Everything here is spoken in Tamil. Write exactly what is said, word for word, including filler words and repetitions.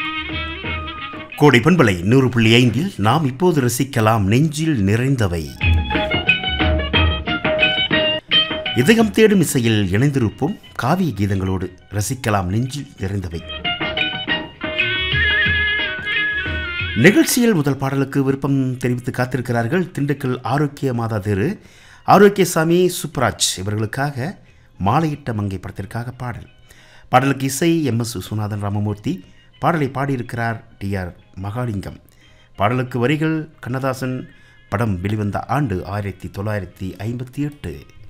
கோடை பண்பலை நூறு புள்ளி ஐந்தில் நாம் இப்போது ரசிக்கலாம் நெஞ்சில் நிறைந்தவை. இதயம் தேடும் இசையில் இணைந்திருப்போம். காவிய கீதங்களோடு ரசிக்கலாம் நெஞ்சில் நிறைந்தவை. நிகழ்ச்சியில் முதல் பாடலுக்கு விருப்பம் தெரிவித்து காத்திருக்கிறார்கள் திண்டுக்கல் ஆரோக்கிய மாதா திரு ஆரோக்கியசாமி சுப்ராஜ். இவர்களுக்காக மாலையிட்ட மங்கை படத்திற்காக பாடல். பாடலுக்கு இசை எம் எஸ் விஸ்வநாதன் ராமமூர்த்தி. பாடலை பாடியிருக்கிறார் டி ஆர் மகாலிங்கம். பாடலுக்கு வரிகள் கண்ணதாசன். படம் வெளிவந்த ஆண்டு ஆயிரத்தி தொள்ளாயிரத்தி ஐம்பத்தி எட்டு.